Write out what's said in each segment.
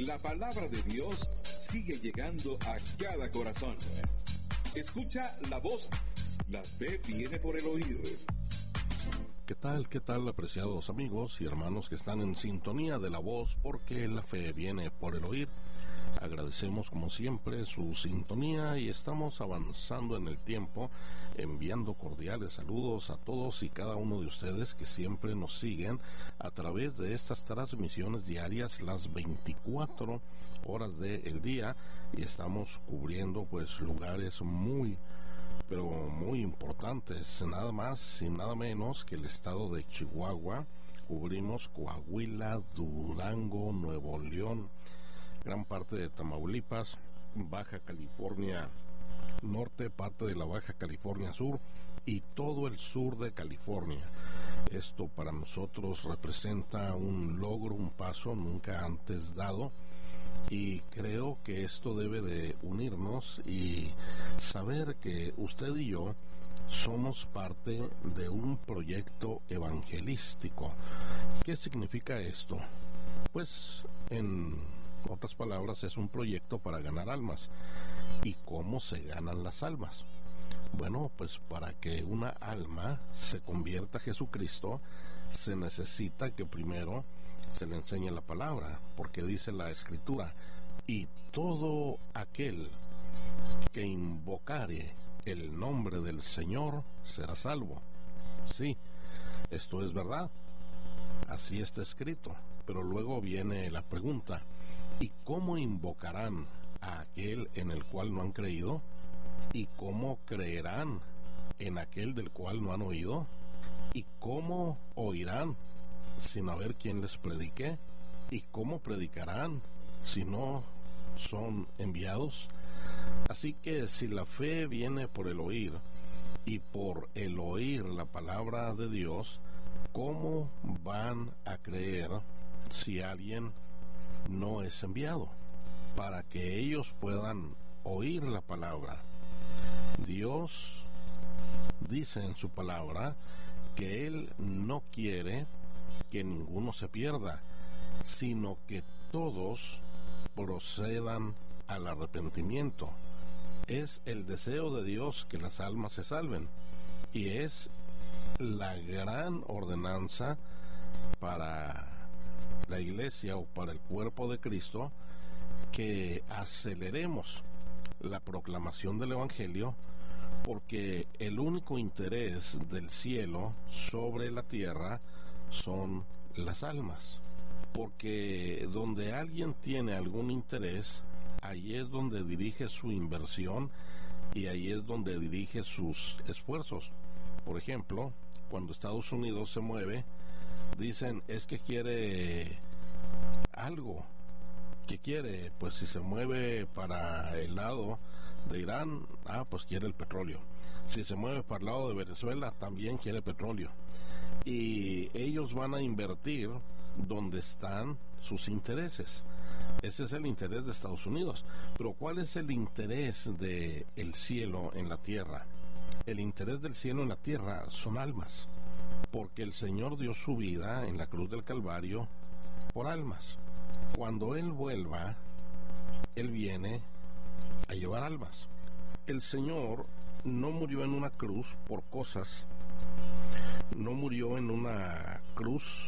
La palabra de Dios sigue llegando a cada corazón. Escucha la voz. La fe viene por el oír. ¿Qué tal, apreciados amigos y hermanos que están en sintonía de la voz? Porque la fe viene por el oír. Agradecemos como siempre su sintonía y estamos avanzando en el tiempo, enviando cordiales saludos a todos y cada uno de ustedes que siempre nos siguen a través de estas transmisiones diarias las 24 horas del día, y estamos cubriendo pues lugares muy importantes, nada más y nada menos que el estado de Chihuahua. Cubrimos Coahuila, Durango, Nuevo León, gran parte de Tamaulipas, Baja California Norte, parte de la Baja California Sur y todo el sur de California. Esto para nosotros representa un logro, un paso nunca antes dado, y creo que esto debe de unirnos y saber que usted y yo somos parte de un proyecto evangelístico. ¿Qué significa esto? Pues en otras palabras, es un proyecto para ganar almas. ¿Y cómo se ganan las almas? Bueno, pues para que una alma se convierta a Jesucristo, se necesita que primero se le enseñe la palabra, porque dice la Escritura: y todo aquel que invocare el nombre del Señor será salvo. Sí, esto es verdad, así está escrito, pero luego viene la pregunta: ¿y cómo invocarán a aquel en el cual no han creído? ¿Y cómo creerán en aquel del cual no han oído? ¿Y cómo oirán sin haber quien les predique? ¿Y cómo predicarán si no son enviados? Así que si la fe viene por el oír, y por el oír la palabra de Dios, ¿cómo van a creer si alguien no es enviado? Para que ellos puedan oír la palabra. Dios dice en su palabra que Él no quiere que ninguno se pierda, sino que todos procedan al arrepentimiento. Es el deseo de Dios que las almas se salven, y es la gran ordenanza para la iglesia o para el cuerpo de Cristo, que aceleremos la proclamación del Evangelio, porque el único interés del cielo sobre la tierra son las almas. Porque donde alguien tiene algún interés, ahí es donde dirige su inversión y ahí es donde dirige sus esfuerzos. Por ejemplo, cuando Estados Unidos se mueve, dicen, es que quiere algo. ¿Qué quiere? Pues si se mueve para el lado de Irán, pues quiere el petróleo. Si se mueve para el lado de Venezuela, también quiere petróleo. Y ellos van a invertir donde están sus intereses. Ese es el interés de Estados Unidos. Pero ¿cuál es el interés del cielo en la tierra? El interés del cielo en la tierra son almas, porque el Señor dio su vida en la cruz del Calvario por almas. Cuando Él vuelva, Él viene a llevar almas. El Señor no murió en una cruz por cosas, no murió en una cruz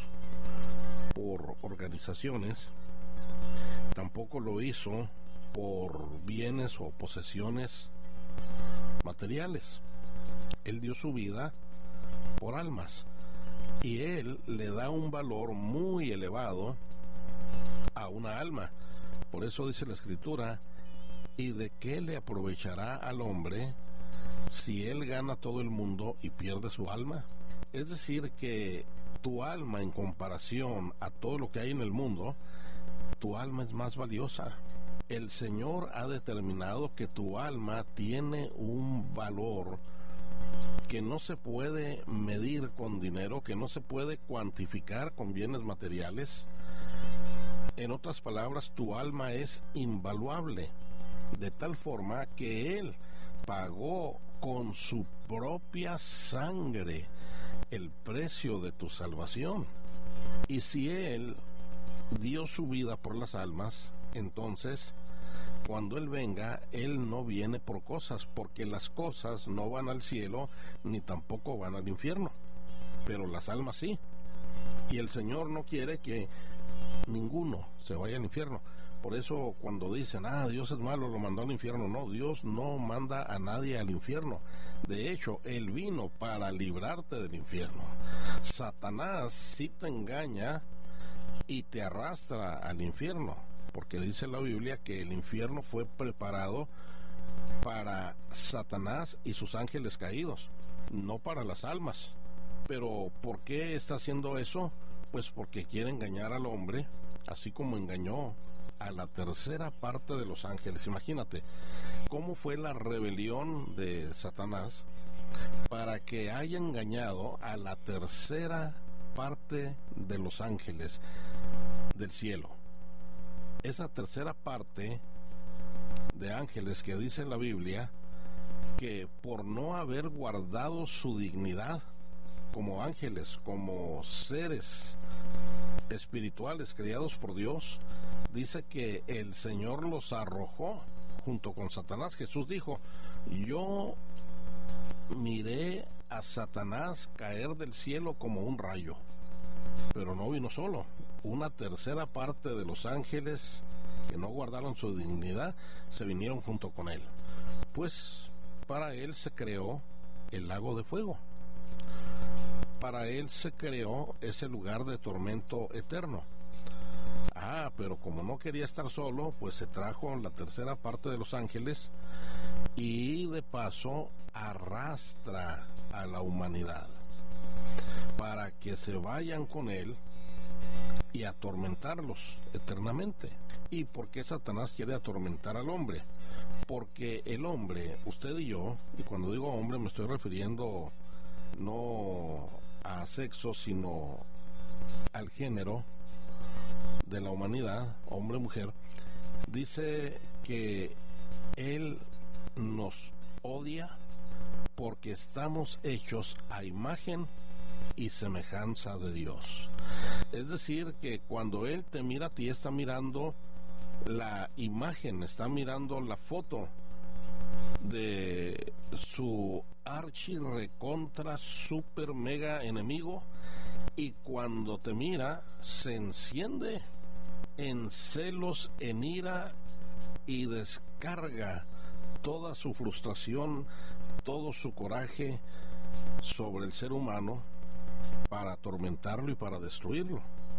por organizaciones, tampoco lo hizo por bienes o posesiones materiales. Él dio su vida por almas, y Él le da un valor muy elevado a una alma. Por eso dice la Escritura: ¿y de qué le aprovechará al hombre si él gana todo el mundo y pierde su alma? Es decir, que tu alma, en comparación a todo lo que hay en el mundo, tu alma es más valiosa. El Señor ha determinado que tu alma tiene un valor que no se puede medir con dinero, que no se puede cuantificar con bienes materiales. En otras palabras, tu alma es invaluable, de tal forma que Él pagó con su propia sangre el precio de tu salvación. Y si Él dio su vida por las almas, entonces cuando Él venga, Él no viene por cosas, porque las cosas no van al cielo ni tampoco van al infierno, pero las almas sí. Y el Señor no quiere que ninguno se vaya al infierno. Por eso cuando dicen, Dios es malo, lo mandó al infierno, no, Dios no manda a nadie al infierno. De hecho, Él vino para librarte del infierno. Satanás sí te engaña y te arrastra al infierno, porque dice la Biblia que el infierno fue preparado para Satanás y sus ángeles caídos, no para las almas. Pero ¿por qué está haciendo eso? Pues porque quiere engañar al hombre, así como engañó a la tercera parte de los ángeles. Imagínate cómo fue la rebelión de Satanás para que haya engañado a la tercera parte de los ángeles del cielo. Esa tercera parte de ángeles que dice la Biblia que por no haber guardado su dignidad como ángeles, como seres espirituales creados por Dios, dice que el Señor los arrojó junto con Satanás. Jesús dijo, yo miré a Satanás caer del cielo como un rayo, pero no vino solo. Una tercera parte de los ángeles que no guardaron su dignidad se vinieron junto con él, pues para él se creó el lago de fuego, para él se creó ese lugar de tormento eterno. Pero como no quería estar solo, pues se trajo la tercera parte de los ángeles y de paso arrastra a la humanidad para que se vayan con él y atormentarlos eternamente. ¿Y por qué Satanás quiere atormentar al hombre? Porque el hombre, usted y yo, y cuando digo hombre me estoy refiriendo no a sexo, sino al género de la humanidad, hombre, mujer, dice que Él nos odia porque estamos hechos a imagen y semejanza de Dios. Es decir, que cuando Él te mira a ti, está mirando la imagen, está mirando la foto de su archi recontra super mega enemigo, y cuando te mira se enciende en celos, en ira, y descarga toda su frustración, todo su coraje sobre el ser humano para atormentarlo y para destruirlo.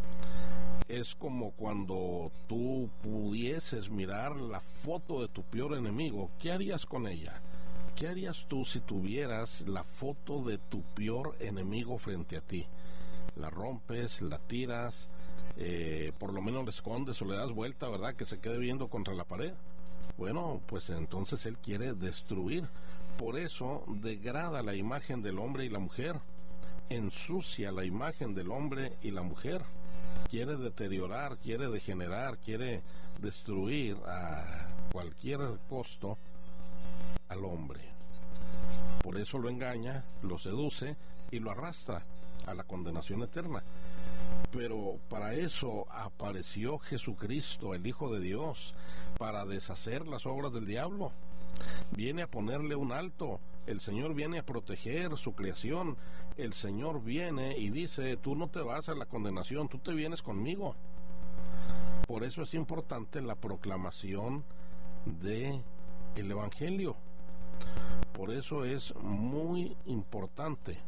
Es como cuando tú pudieses mirar la foto de tu peor enemigo. ¿Qué harías con ella? ¿Qué harías tú si tuvieras la foto de tu peor enemigo frente a ti? ¿La rompes, la tiras, por lo menos la escondes o le das vuelta, verdad, que se quede viendo contra la pared? Bueno, pues entonces Él quiere destruir. Por eso degrada la imagen del hombre y la mujer, ensucia la imagen del hombre y la mujer, quiere deteriorar, quiere degenerar, quiere destruir a cualquier costo al hombre. Por eso lo engaña, lo seduce y lo arrastra a la condenación eterna. Pero para eso apareció Jesucristo, el Hijo de Dios, para deshacer las obras del diablo. Viene a ponerle un alto. El Señor viene a proteger su creación. El Señor viene y dice, tú no te vas a la condenación, tú te vienes conmigo. Por eso es importante la proclamación del Evangelio. Por eso es muy importante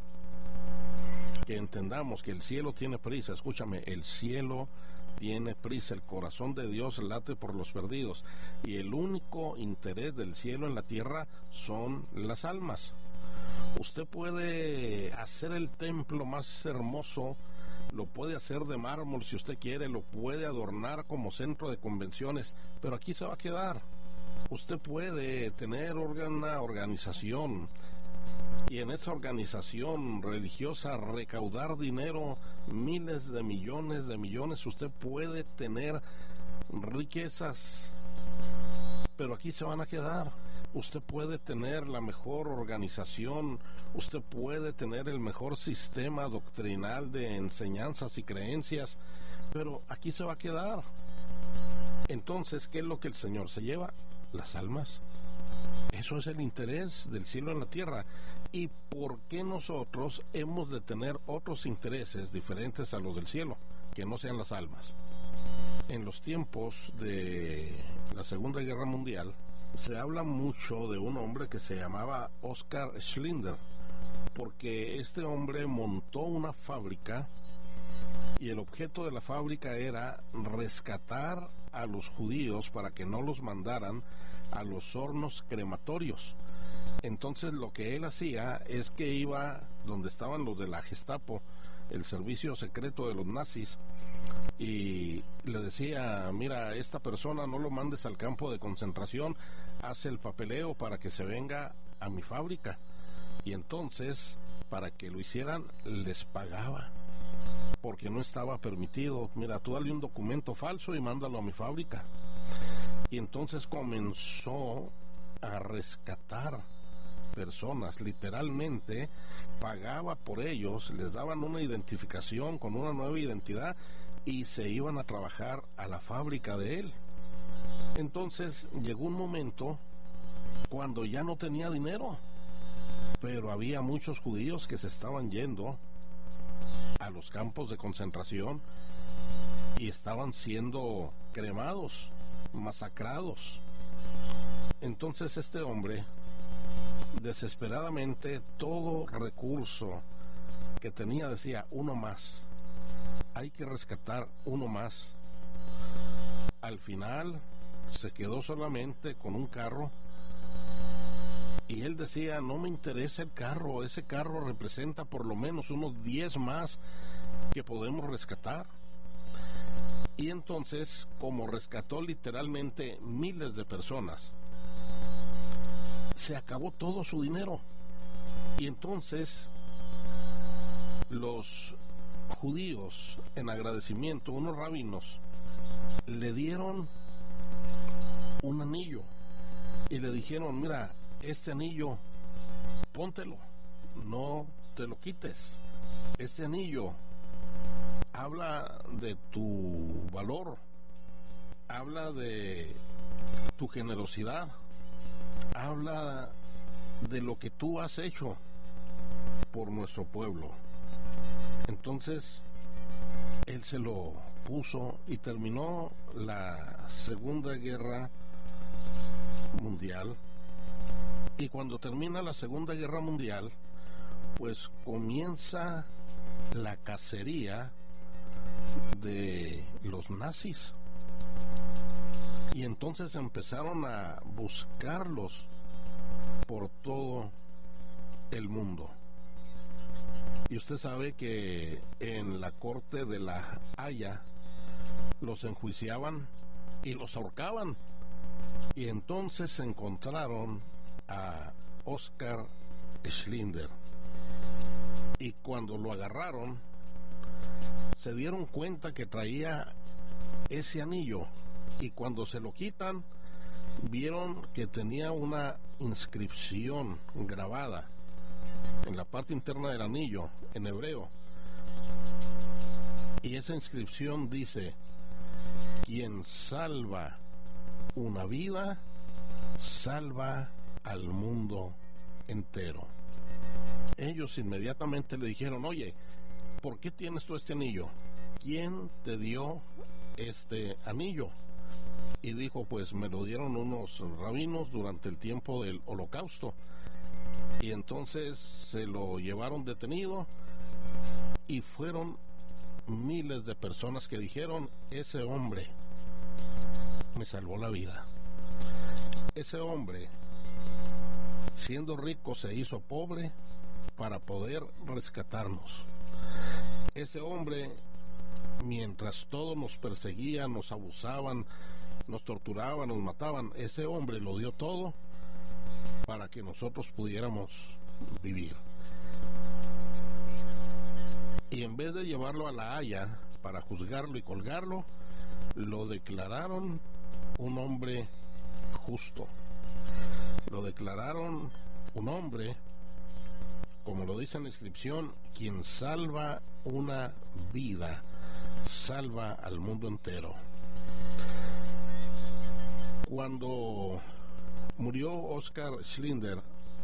que entendamos que el cielo tiene prisa. Escúchame, el cielo tiene prisa, el corazón de Dios late por los perdidos, y el único interés del cielo en la tierra son las almas. Usted puede hacer el templo más hermoso, lo puede hacer de mármol si usted quiere, lo puede adornar como centro de convenciones, pero aquí se va a quedar. Usted puede tener una organización y en esa organización religiosa recaudar dinero, miles de millones, usted puede tener riquezas, pero aquí se van a quedar. Usted puede tener la mejor organización, usted puede tener el mejor sistema doctrinal de enseñanzas y creencias, pero aquí se va a quedar. Entonces, ¿qué es lo que el Señor se lleva? Las almas. Eso es el interés del cielo en la tierra. ¿Y por qué nosotros hemos de tener otros intereses diferentes a los del cielo, que no sean las almas? En los tiempos de la Segunda Guerra Mundial, se habla mucho de un hombre que se llamaba Oskar Schindler, porque este hombre montó una fábrica y el objeto de la fábrica era rescatar a los judíos para que no los mandaran a los hornos crematorios. Entonces lo que él hacía es que iba donde estaban los de la Gestapo, el servicio secreto de los nazis, y le decía: mira, esta persona no lo mandes al campo de concentración, hace el papeleo para que se venga a mi fábrica. Y entonces, para que lo hicieran, les pagaba, porque no estaba permitido. Mira, tú dale un documento falso y mándalo a mi fábrica. Y entonces comenzó a rescatar personas, literalmente pagaba por ellos, les daban una identificación con una nueva identidad y se iban a trabajar a la fábrica de él. Entonces llegó un momento cuando ya no tenía dinero, pero había muchos judíos que se estaban yendo a los campos de concentración y estaban siendo cremados, masacrados. Entonces este hombre, desesperadamente, todo recurso que tenía, decía: uno más, hay que rescatar uno más. Al final se quedó solamente con un carro y él decía: no me interesa el carro, ese carro representa por lo menos unos 10 más que podemos rescatar. Y entonces, como rescató literalmente miles de personas, se acabó todo su dinero. Y entonces los judíos, en agradecimiento, unos rabinos, le dieron un anillo y le dijeron: mira, este anillo, póntelo, no te lo quites. Este anillo habla de tu valor, habla de tu generosidad, habla de lo que tú has hecho por nuestro pueblo. Entonces él se lo puso y terminó la Segunda Guerra Mundial. Y cuando termina la Segunda Guerra Mundial, pues comienza la cacería de los nazis. Y entonces empezaron a buscarlos por todo el mundo. Y usted sabe que en la corte de la Haya los enjuiciaban y los ahorcaban. Y entonces encontraron a Oskar Schindler. Y cuando lo agarraron, se dieron cuenta que traía ese anillo. Y cuando se lo quitan, vieron que tenía una inscripción grabada en la parte interna del anillo, en hebreo. Y esa inscripción dice: quien salva una vida, salva al mundo entero. Ellos inmediatamente le dijeron: oye, ¿por qué tienes tú este anillo? ¿Quién te dio este anillo? Y dijo: pues me lo dieron unos rabinos durante el tiempo del Holocausto. Y entonces se lo llevaron detenido y fueron miles de personas que dijeron: ese hombre me salvó la vida. Ese hombre, siendo rico, se hizo pobre para poder rescatarnos. Ese hombre, mientras todos nos perseguían, nos abusaban, nos torturaban, nos mataban, ese hombre lo dio todo para que nosotros pudiéramos vivir. Y en vez de llevarlo a la Haya para juzgarlo y colgarlo, lo declararon un hombre justo. Lo declararon un hombre, como lo dice en la inscripción: quien salva una vida, salva al mundo entero. Cuando murió Oskar Schindler,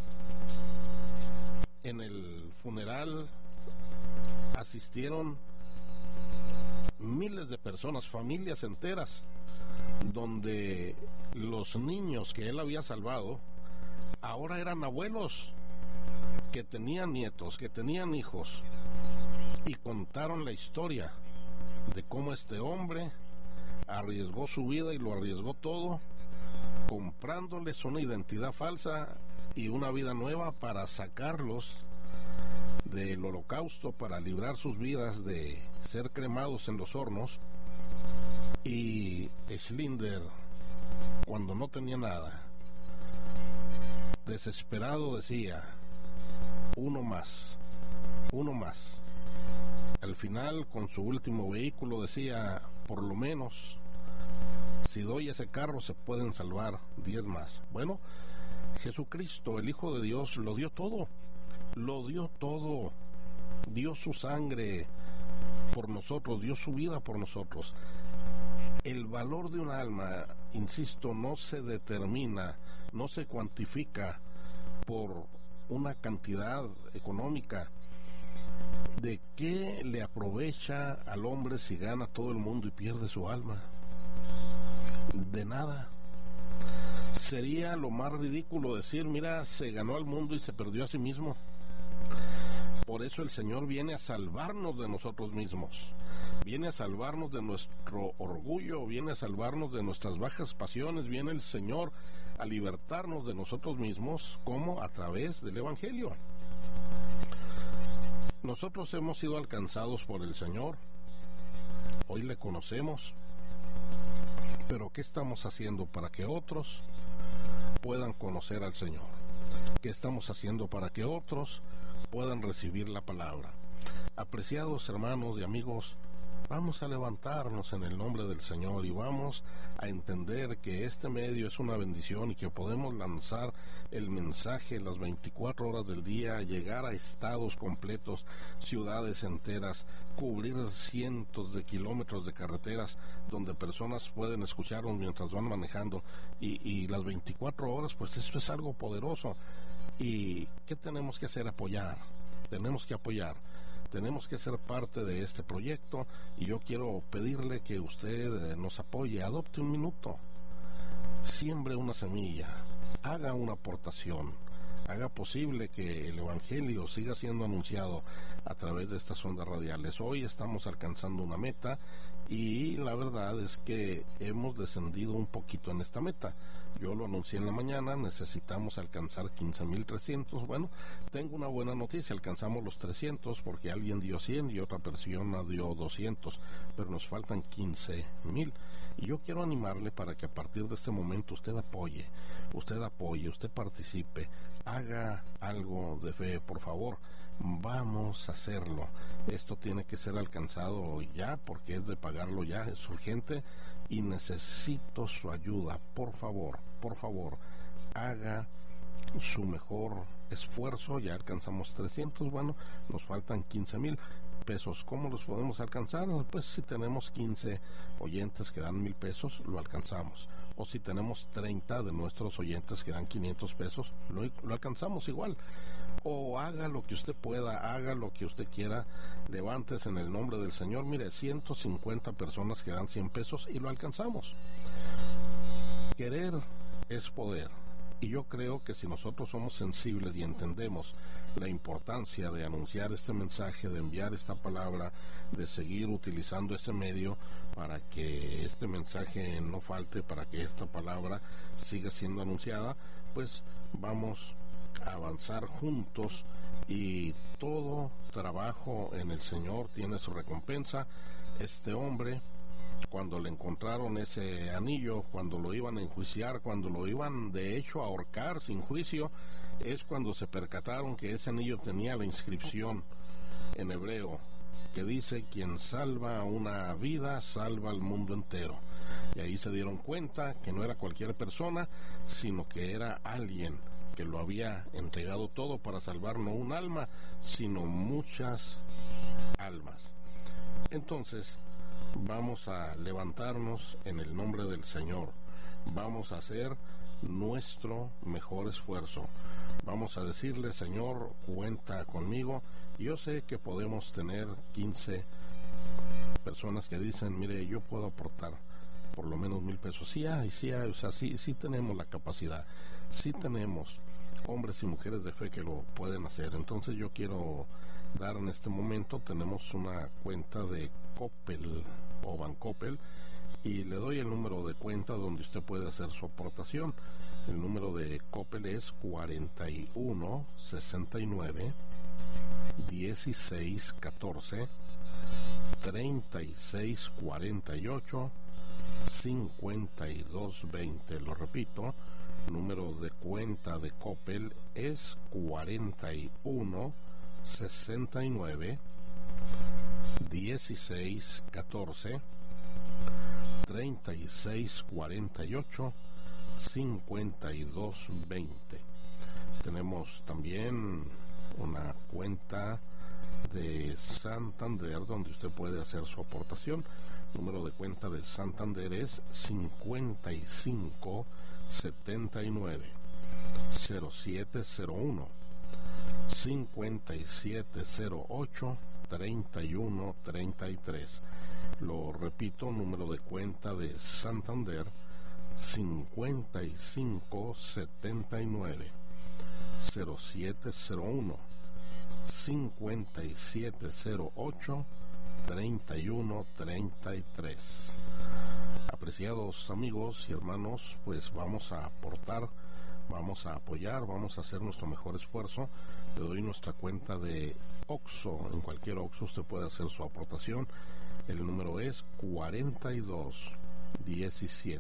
en el funeral asistieron miles de personas, familias enteras, donde los niños que él había salvado ahora eran abuelos, que tenían nietos, que tenían hijos, y contaron la historia de cómo este hombre arriesgó su vida y lo arriesgó todo, comprándoles una identidad falsa y una vida nueva para sacarlos del holocausto, para librar sus vidas de ser cremados en los hornos. Y Schindler, cuando no tenía nada, desesperado decía: uno más, uno más. Al final, con su último vehículo, decía: por lo menos, si doy ese carro, se pueden salvar 10 más. Bueno, Jesucristo, el Hijo de Dios, lo dio todo, dio su sangre por nosotros, dio su vida por nosotros. El valor de un alma, insisto, no se determina, no se cuantifica por una cantidad económica. ¿De qué le aprovecha al hombre si gana todo el mundo y pierde su alma? De nada. Sería lo más ridículo decir: mira, se ganó al mundo y se perdió a sí mismo. Por eso el Señor viene a salvarnos de nosotros mismos, viene a salvarnos de nuestro orgullo, viene a salvarnos de nuestras bajas pasiones, viene el Señor a libertarnos de nosotros mismos, como a través del Evangelio. Nosotros hemos sido alcanzados por el Señor, hoy le conocemos, pero ¿qué estamos haciendo para que otros puedan conocer al Señor? ¿Qué estamos haciendo para que otros puedan recibir la palabra? Apreciados hermanos y amigos, vamos a levantarnos en el nombre del Señor y vamos a entender que este medio es una bendición y que podemos lanzar el mensaje las 24 horas del día, llegar a estados completos, ciudades enteras, cubrir cientos de kilómetros de carreteras donde personas pueden escucharnos mientras van manejando, y las 24 horas, pues esto es algo poderoso. ¿Y qué tenemos que hacer? Apoyar. Tenemos que apoyar. Tenemos que ser parte de este proyecto, y yo quiero pedirle que usted nos apoye. Adopte un minuto, siembre una semilla, haga una aportación, haga posible que el Evangelio siga siendo anunciado a través de estas ondas radiales. Hoy estamos alcanzando una meta, y la verdad es que hemos descendido un poquito en esta meta. Yo lo anuncié en la mañana, necesitamos alcanzar 15,300. Bueno, tengo una buena noticia, alcanzamos los 300 porque alguien dio 100 y otra persona dio 200, pero nos faltan 15,000. Y yo quiero animarle para que a partir de este momento usted apoye, usted participe, haga algo de fe, por favor. Vamos a hacerlo. Esto tiene que ser alcanzado ya, porque es de pagarlo ya, es urgente, y necesito su ayuda. Por favor, haga su mejor esfuerzo. Ya alcanzamos 300, bueno, nos faltan 15,000 pesos. ¿Cómo los podemos alcanzar? Pues si tenemos 15 oyentes que dan 1,000 pesos, lo alcanzamos. O si tenemos 30 de nuestros oyentes que dan 500 pesos, lo alcanzamos igual. O haga lo que usted pueda, haga lo que usted quiera, levántese en el nombre del Señor. Mire, 150 personas que dan 100 pesos y lo alcanzamos. Querer es poder, y yo creo que si nosotros somos sensibles y entendemos la importancia de anunciar este mensaje, de enviar esta palabra, de seguir utilizando este medio para que este mensaje no falte, para que esta palabra siga siendo anunciada, pues vamos a avanzar juntos, y todo trabajo en el Señor tiene su recompensa. Este hombre, cuando le encontraron ese anillo, cuando lo iban a enjuiciar, cuando lo iban de hecho a ahorcar sin juicio, es cuando se percataron que ese anillo tenía la inscripción en hebreo que dice: quien salva una vida, salva al mundo entero. Y ahí se dieron cuenta que no era cualquier persona, sino que era alguien que lo había entregado todo para salvar no un alma, sino muchas almas. Entonces, vamos a levantarnos en el nombre del Señor. vamos a hacer nuestro mejor esfuerzo. Vamos a decirle, Señor, cuenta conmigo. Yo sé que podemos tener 15 personas que dicen, mire, yo puedo aportar por lo menos 1,000 pesos. Sí hay, o sea, sí tenemos la capacidad, sí tenemos hombres y mujeres de fe que lo pueden hacer. Entonces yo quiero dar en este momento, tenemos una cuenta de Coppel o Bancoppel, y le doy el número de cuenta donde usted puede hacer su aportación. El número de Coppel es 41 69 16 14 36 48 52 20. Lo repito, número de cuenta de Coppel es 41 69 16 14 36 48 52 20. Tenemos también una cuenta de Santander donde usted puede hacer su aportación. Número de cuenta de Santander es 55 79 0701 5708 31 33. Lo repito, número de cuenta de Santander 55 79 0701 5708 31 33. Apreciados amigos y hermanos, pues vamos a aportar, vamos a apoyar, vamos a hacer nuestro mejor esfuerzo. Le doy nuestra cuenta de OXXO. En cualquier OXXO usted puede hacer su aportación. El número es 42 17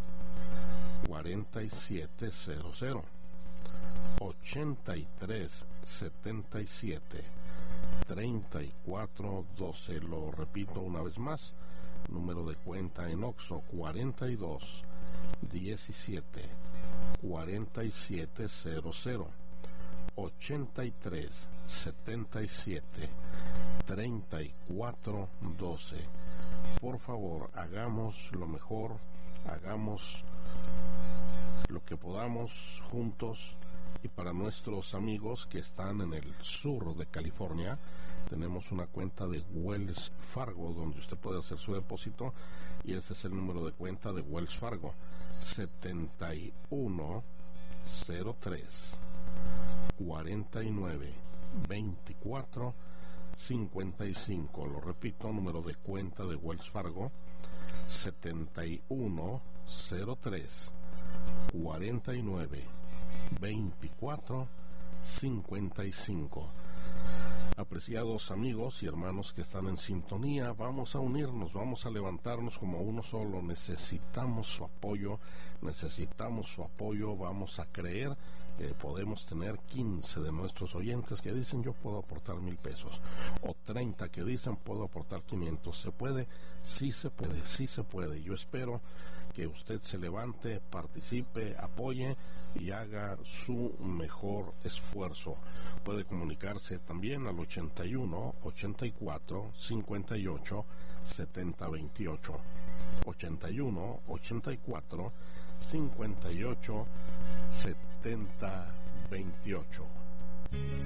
4700 83 77 34 12. Lo repito una vez más, número de cuenta en OXXO 42 17 4700 83 77 34 12. Por favor, hagamos lo mejor, hagamos lo que podamos juntos. Y para nuestros amigos que están en el sur de California, tenemos una cuenta de Wells Fargo donde usted puede hacer su depósito, y ese es el número de cuenta de Wells Fargo: 71 03 49 24 55. Lo repito, número de cuenta de Wells Fargo: 71 03 49 24 55. Apreciados amigos y hermanos que están en sintonía, vamos a unirnos, vamos a levantarnos como uno solo. Necesitamos su apoyo, vamos a creer que podemos tener 15 de nuestros oyentes que dicen yo puedo aportar 1,000 pesos, o 30 que dicen puedo aportar 500. ¿Se puede? Sí se puede, sí se puede. Yo espero que usted se levante, participe, apoye y haga su mejor esfuerzo. Puede comunicarse también al 81 84 58 70 28. 81 84 58 70 28.